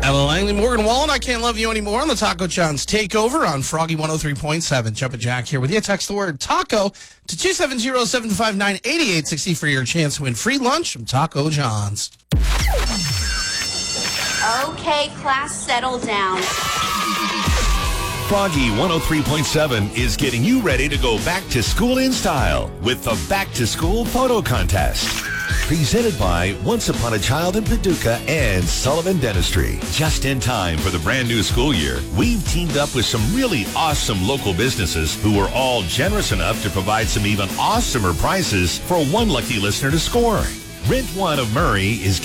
Ella Langley, Morgan Wallen, I Can't Love You Anymore on the Taco John's Takeover on Froggy 103.7. Jumpin' Jack here with you. Text the word taco to 270-759-8860 for your chance to win free lunch from Taco John's. Okay, class, settle down. Froggy 103.7 is getting you ready to go back to school in style with the Back to School Photo Contest. Presented by Once Upon a Child in Paducah and Sullivan Dentistry. Just in time for the brand new school year, we've teamed up with some really awesome local businesses who are all generous enough to provide some even awesomer prizes for one lucky listener to score. Rent One of Murray is